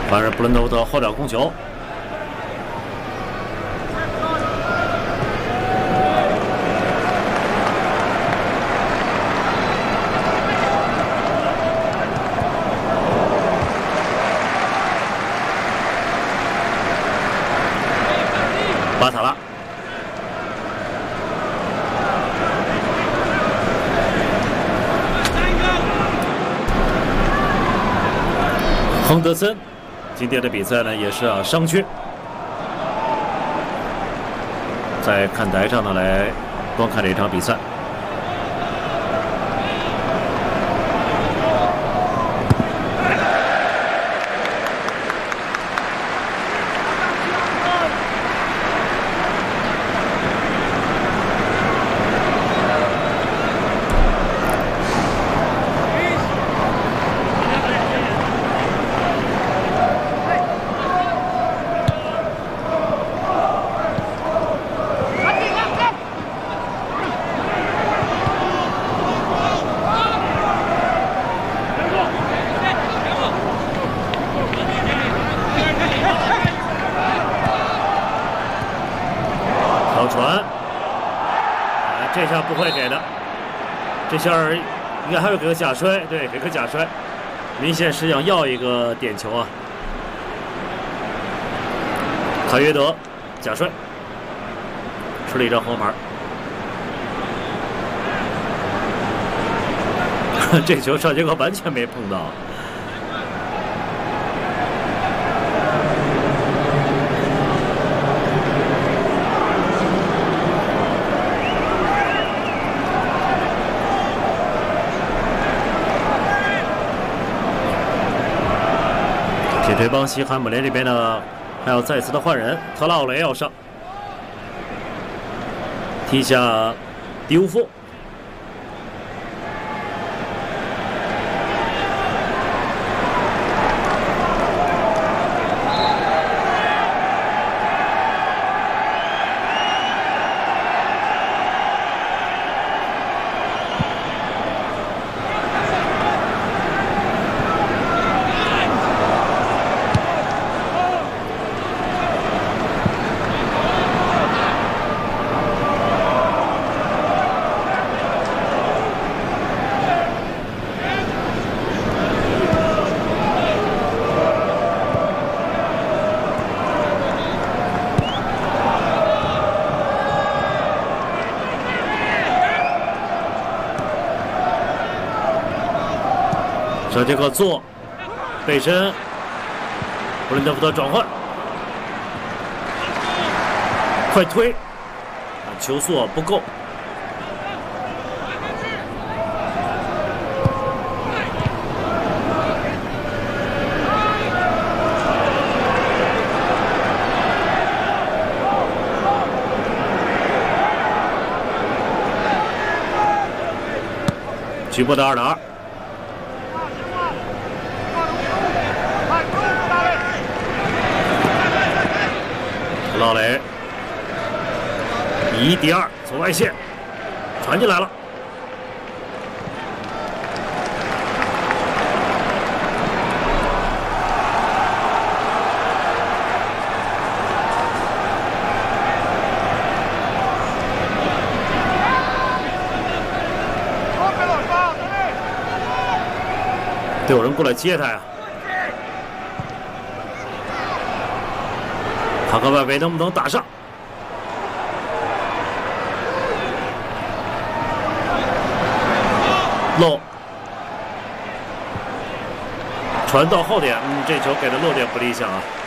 反而布伦特福德后脚控球。 巴塔拉，亨德森，今天的比赛呢也是伤缺，在看台上呢来观看这场比赛。 传，这下不会给的，这下应该还会给个假摔，对，给个假摔，明显是想要一个点球啊。卡约德假摔，吃了一张红牌。这球上杰克完全没碰到。 铁腿帮西汉姆联这边呢，还要再次的换人，特拉奥雷要上，踢下迪乌夫。小杰克做背身，布伦特福德转换，快推，球速不够。局部的2打2。 老雷1敌2，从外线传进来了，得有人过来接他呀。 看看外围能不能打上。漏，传到后点，这球给的落点不理想啊。